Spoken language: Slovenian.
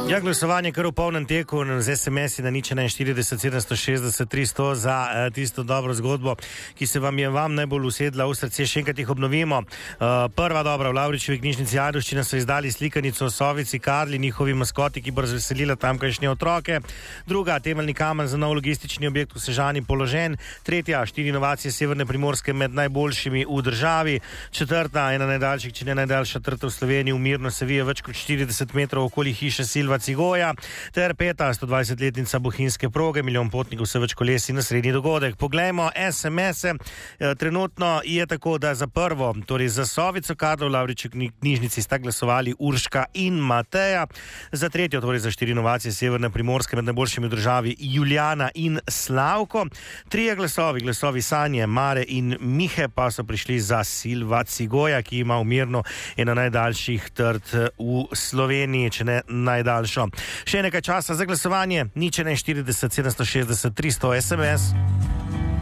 Ja, glasovanje kar v polnem teku z SMS-i na 041 760 300 za tisto dobro zgodbo, ki se vam je najbolj usedla v srce. Še enkrat jih obnovimo. Prva dobra, v Lavričevi knjižnici Ajdovščina so izdali slikanico o sovici Karli, njihovi maskoti, ki bo razveselila tamkajšnje otroke. Druga, temeljni kamen za nov logistični objekt v Sežani položen. Tretja, 4 inovacije Severne Primorske med najboljšimi v državi. Četrta, ena najdaljših, če ne najdaljša trta v Sloveniji, umirno se vije več kot 40 metrov okoli hiše Silva Cigoja, ter peta, 120-letnica bohinjske proge, milijon potnikov, vse več kolesi na srednji dogodek. Poglejmo SMS-e. Trenutno je tako, da za prvo, torej za sovico Karlo v Lavričevi knjižnici sta glasovali Urška in Mateja, za tretjo, torej za 4 inovacije Severne Primorske med najboljšimi v državi, Julijana in Slavko. Trije glasovi Sanje, Mare in Mihe pa so prišli za Silva Cigoja, ki ima umirno eno najdaljših trt v Sloveniji, če ne najdaljšo. Še nekaj časa za glasovanje, 041 760 300 SMS.